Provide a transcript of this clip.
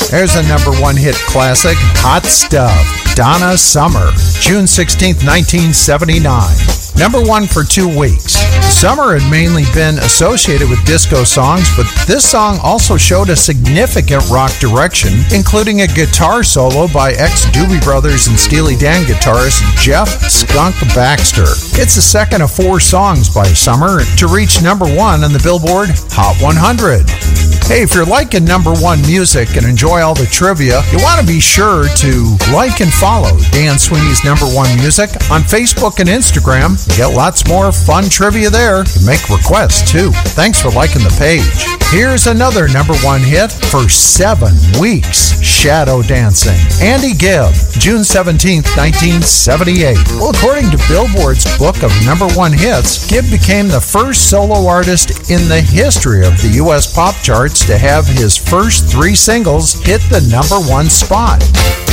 There's a number one hit classic, Hot Stuff, Donna Summer, June 16th, 1979. Number one for 2 weeks. Summer had mainly been associated with disco songs, but this song also showed a significant rock direction, including a guitar solo by ex-Doobie Brothers and Steely Dan guitarist Jeff "Skunk" Baxter. It's the second of 4 songs by Summer to reach number one on the Billboard Hot 100. Hey, if you're liking number one music and enjoy all the trivia, you want to be sure to like and follow Dan Sweeney's Number One Music on Facebook and Instagram. You get lots more fun trivia there. You can make requests too. Thanks for liking the page. Here's another number one hit for 7 weeks, Shadow Dancing. Andy Gibb, June 17th, 1978. Well, according to Billboard's book of number one hits, Gibb became the first solo artist in the history of the U.S. pop charts to have his first 3 singles hit the number one spot.